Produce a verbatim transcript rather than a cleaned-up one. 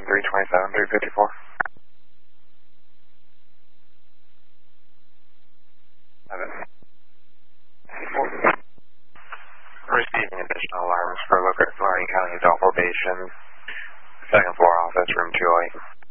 three twenty-seven, three fifty-four. Seven. Receiving additional alarms for Logan County Adult Probation, second floor office, room two oh eight.